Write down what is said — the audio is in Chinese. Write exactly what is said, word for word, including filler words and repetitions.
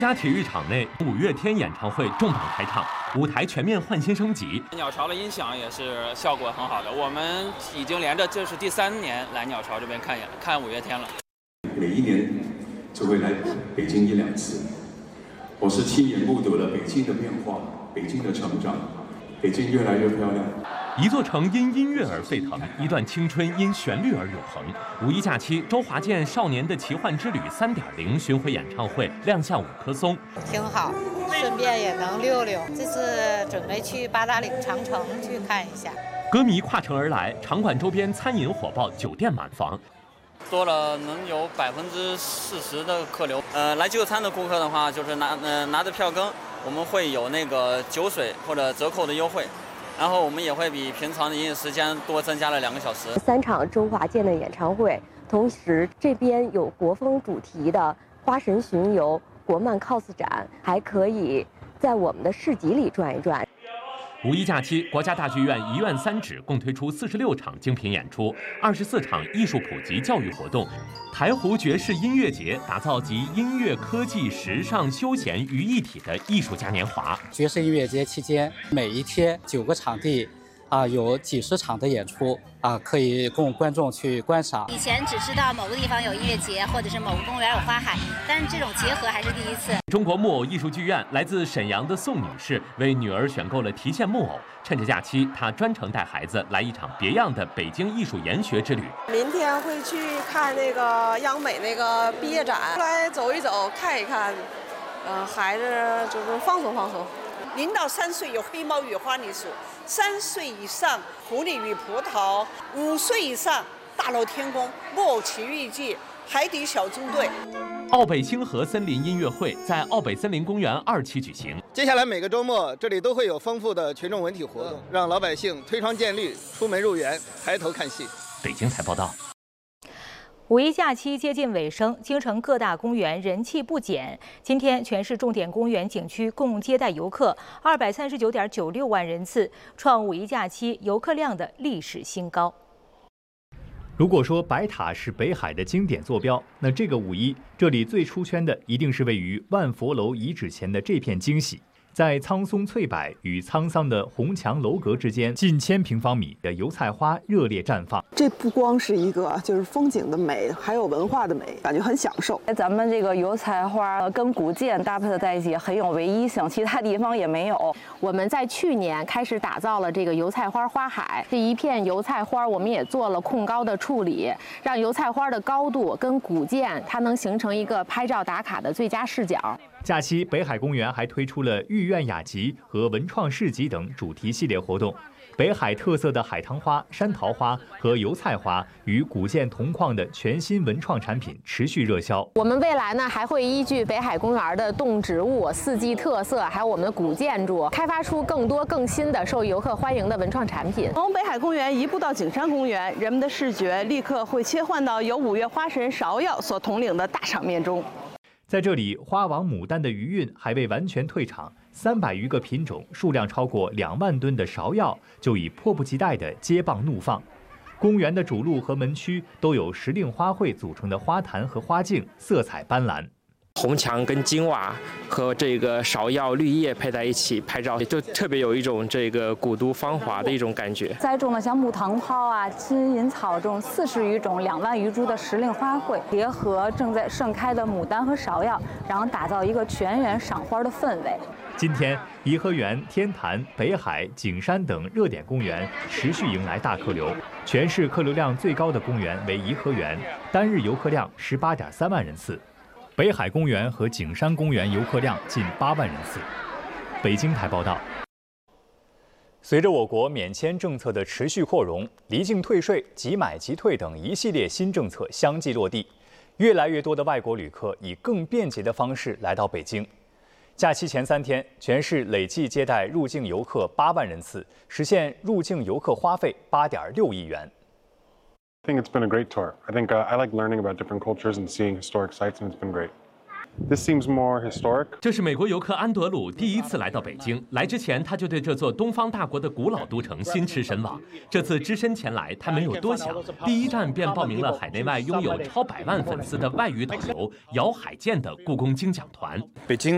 家体育场内，五月天演唱会重磅开唱，舞台全面换新升级。 鸟巢的音响也是效果很好的，我们已经连着这是第三年来鸟巢这边看演看五月天了。 每一年就会来北京一两次，我是亲眼目睹了北京的变化，北京的成长，北京越来越漂亮。 一座城因音乐而沸腾，一段青春因旋律而永恒。五一假期，周华健《少年的奇幻之旅》三点零巡回演唱会亮相五棵松， 挺好，顺便也能溜溜。这次准备去八达岭长城去看一下。 歌迷跨城而来，场馆周边餐饮火爆，酒店满房。 多了能有百分之四十的客流。呃，来就餐的顾客的话，就是拿呃拿着票根，我们会有那个酒水或者折扣的优惠。然后我们也会比平常的营业时间多增加了两个小时。 三场周华健的演唱会，同时这边有国风主题的花神巡游、国漫 cos 展，还可以在我们的市集里转一转。 五一假期，国家大剧院一院三址共推出四十六场精品演出，二十四场艺术普及教育活动。台湖爵士音乐节打造集音乐、科技、时尚、休闲于一体的艺术嘉年华。 爵士音乐节期间，每一天九个场地，啊，有几十场的演出啊，可以供观众去观赏。 以前只知道某个地方有音乐节，或者是某个公园有花海，但是这种结合还是第一次。 中国木偶艺术剧院来自沈阳的宋女士为女儿选购了提线木偶，趁着假期，她专程带孩子来一场别样的北京艺术研学之旅。 明天会去看那个央美那个毕业展，出来走一走，看一看，呃，孩子就是放松放松。 零到三岁有黑猫与花栗鼠，三岁以上狐狸与葡萄，五岁以上大闹天宫、木偶奇遇记、海底小纵队。 奥北星河森林音乐会在奥北森林公园二期举行。 接下来每个周末，这里都会有丰富的群众文体活动，让老百姓推窗见绿、出门入园、抬头看戏。 北京台报道。 五一假期接近尾声，京城各大公园人气不减。今天，全市重点公园景区共接待游客二百三十九点九六万人次，创五一假期游客量的历史新高。 如果说白塔是北海的经典坐标，那这个五一，这里最出圈的一定是位于万佛楼遗址前的这片惊喜。在苍松翠柏与沧桑的红墙楼阁之间，近千平方米的油菜花热烈绽放。 这不光是一个就是风景的美，还有文化的美，感觉很享受。 咱们这个油菜花跟古建搭配的在一起，很有唯一性，其他地方也没有。我们在去年开始打造了这个油菜花花海，这一片油菜花我们也做了控高的处理，让油菜花的高度跟古建它能形成一个拍照打卡的最佳视角。 假期，北海公园还推出了御苑雅集和文创市集等主题系列活动。北海特色的海棠花、山桃花和油菜花与古建同框的全新文创产品持续热销。 我们未来呢还会依据北海公园的动植物、四季特色，还有我们的古建筑，开发出更多更新的受游客欢迎的文创产品。 从北海公园移步到景山公园，人们的视觉立刻会切换到由五岳花神芍药所统领的大场面中。 在这里，花王牡丹的余韵还未完全退场，三百余个品种、数量超过两万吨的芍药就已迫不及待地接棒怒放。公园的主路和门区都有时令花卉组成的花坛和花径，色彩斑斓。 红墙跟金瓦和这个芍药绿叶配在一起拍照，就特别有一种这个古都芳华的一种感觉。 栽种了像木藤蒿啊、金银草这种四十余种、两万余株的时令花卉，结合正在盛开的牡丹和芍药，然后打造一个全园赏花的氛围。 今天，颐和园、天坛、北海、景山等热点公园持续迎来大客流。全市客流量最高的公园为颐和园，单日游客量十八点三万人次。北海公园和景山公园游客量近八万人次。北京台报道。随着我国免签政策的持续扩容，离境退税、即买即退等一系列新政策相继落地，越来越多的外国旅客以更便捷的方式来到北京。假期前三天，全市累计接待入境游客八万人次，实现入境游客花费八点六亿元。 I think it's been a great tour. I think uh, I like learning about different cultures and seeing historic sites, and it's been great. This seems more historic. 这是美国游客安德鲁第一次来到北京，来之前他就对这座东方大国的古老都城心驰神往。这次只身前来，他没有多想，第一站便报名了海内外拥有超百万粉丝的外语导游姚海健的故宫精讲团。 北京